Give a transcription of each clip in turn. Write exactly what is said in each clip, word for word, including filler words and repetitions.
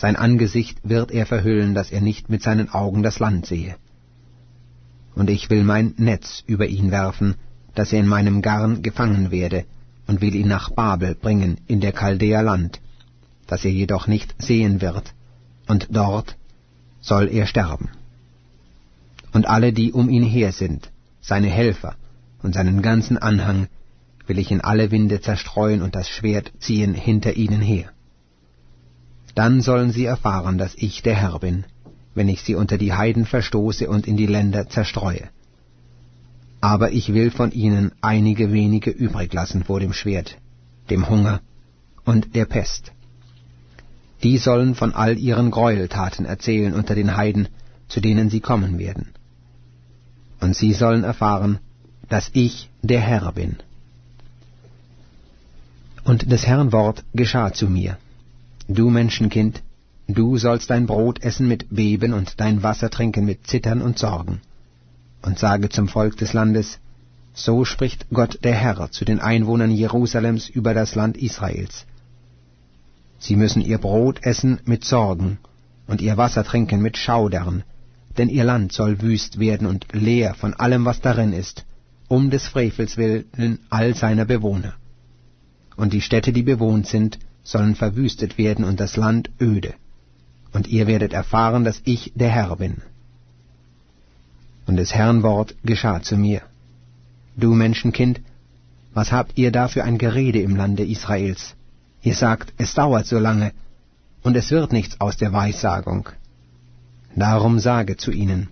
Sein Angesicht wird er verhüllen, dass er nicht mit seinen Augen das Land sehe. Und ich will mein Netz über ihn werfen, dass er in meinem Garn gefangen werde, und will ihn nach Babel bringen, in der Chaldäer Land, das er jedoch nicht sehen wird, und dort soll er sterben. Und alle, die um ihn her sind, seine Helfer und seinen ganzen Anhang, will ich in alle Winde zerstreuen und das Schwert ziehen hinter ihnen her. Dann sollen sie erfahren, dass ich der Herr bin, wenn ich sie unter die Heiden verstoße und in die Länder zerstreue. Aber ich will von ihnen einige wenige übrig lassen vor dem Schwert, dem Hunger und der Pest. Die sollen von all ihren Gräueltaten erzählen unter den Heiden, zu denen sie kommen werden. Und sie sollen erfahren, dass ich der Herr bin. Und des Herrn Wort geschah zu mir: Du Menschenkind, du sollst dein Brot essen mit Beben und dein Wasser trinken mit Zittern und Sorgen. Und sage zum Volk des Landes: So spricht Gott der Herr zu den Einwohnern Jerusalems über das Land Israels. Sie müssen ihr Brot essen mit Sorgen und ihr Wasser trinken mit Schaudern, denn ihr Land soll wüst werden und leer von allem, was darin ist, um des Frevels willen all seiner Bewohner. Und die Städte, die bewohnt sind, sollen verwüstet werden und das Land öde. Und ihr werdet erfahren, dass ich der Herr bin. Und des Herrn Wort geschah zu mir: Du Menschenkind, was habt ihr da für ein Gerede im Lande Israels? Ihr sagt, es dauert so lange, und es wird nichts aus der Weissagung. Darum sage zu ihnen: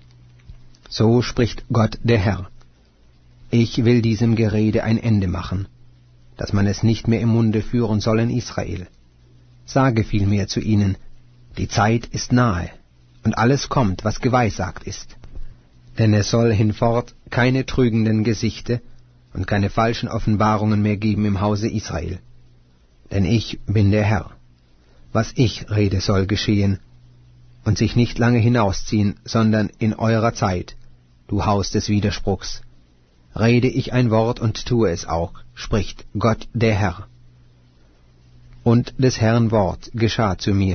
So spricht Gott der Herr: Ich will diesem Gerede ein Ende machen, dass man es nicht mehr im Munde führen soll in Israel. Sage vielmehr zu ihnen: Die Zeit ist nahe, und alles kommt, was geweissagt ist. Denn es soll hinfort keine trügenden Gesichte und keine falschen Offenbarungen mehr geben im Hause Israel. Denn ich bin der Herr. Was ich rede, soll geschehen, und sich nicht lange hinausziehen, sondern in eurer Zeit, du Haus des Widerspruchs. Rede ich ein Wort und tue es auch, spricht Gott der Herr. Und des Herrn Wort geschah zu mir: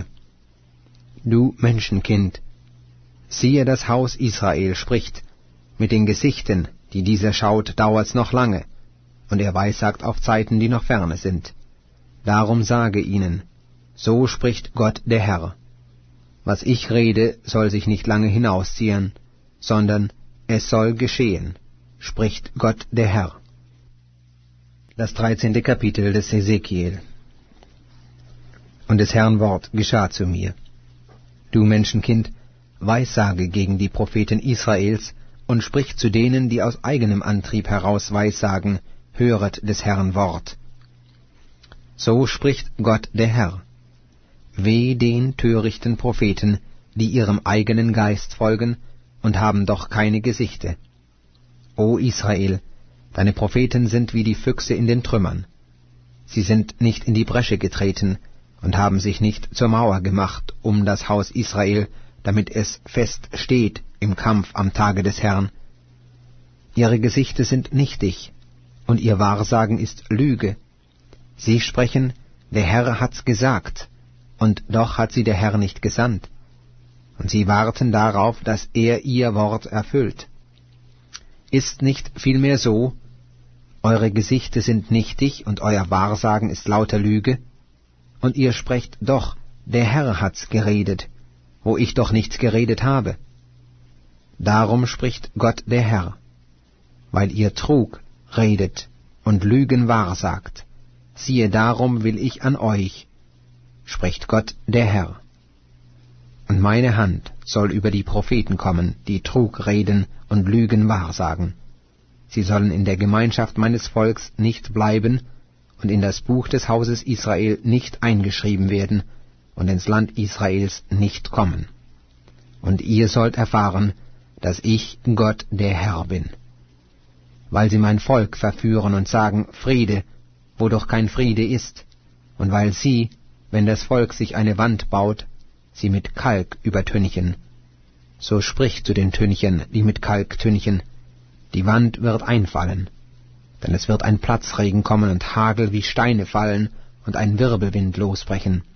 Du Menschenkind, siehe, das Haus Israel spricht: Mit den Gesichten, die dieser schaut, dauert's noch lange, und er weissagt auf Zeiten, die noch ferne sind. Darum sage ihnen: So spricht Gott der Herr. Was ich rede, soll sich nicht lange hinausziehen, sondern es soll geschehen, spricht Gott der Herr. Das dreizehnte Kapitel des Hesekiel. Und des Herrn Wort geschah zu mir: Du Menschenkind, weissage gegen die Propheten Israels und sprich zu denen, die aus eigenem Antrieb heraus weissagen: Höret des Herrn Wort. So spricht Gott der Herr: Weh den törichten Propheten, die ihrem eigenen Geist folgen und haben doch keine Gesichte. O Israel, deine Propheten sind wie die Füchse in den Trümmern. Sie sind nicht in die Bresche getreten und haben sich nicht zur Mauer gemacht um das Haus Israel, damit es fest steht im Kampf am Tage des Herrn. Ihre Gesichte sind nichtig, und ihr Wahrsagen ist Lüge. Sie sprechen: Der Herr hat's gesagt, und doch hat sie der Herr nicht gesandt. Und sie warten darauf, dass er ihr Wort erfüllt. Ist nicht vielmehr so: Eure Gesichte sind nichtig, und euer Wahrsagen ist lauter Lüge? Und ihr sprecht doch: Der Herr hat's geredet, wo ich doch nichts geredet habe. Darum spricht Gott der Herr: Weil ihr Trug redet und Lügen wahrsagt, siehe, darum will ich an euch, spricht Gott der Herr. Und meine Hand soll über die Propheten kommen, die Trug reden und Lügen wahrsagen. Sie sollen in der Gemeinschaft meines Volks nicht bleiben und in das Buch des Hauses Israel nicht eingeschrieben werden und ins Land Israels nicht kommen. Und ihr sollt erfahren, dass ich Gott der Herr bin. Weil sie mein Volk verführen und sagen: Friede, wo doch kein Friede ist, und weil sie, wenn das Volk sich eine Wand baut, sie mit Kalk übertünchen. So spricht zu den Tünchen, die mit Kalk tünchen: Die Wand wird einfallen, denn es wird ein Platzregen kommen und Hagel wie Steine fallen und ein Wirbelwind losbrechen.